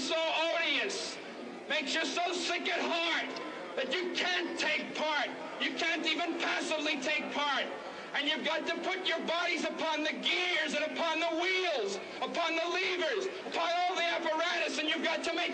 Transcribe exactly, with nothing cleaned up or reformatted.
so odious, makes you so sick at heart that you can't take part. You can't even passively take part. And you've got to put your bodies upon the gears and upon the wheels, upon the levers, upon all the apparatus, and you've got to make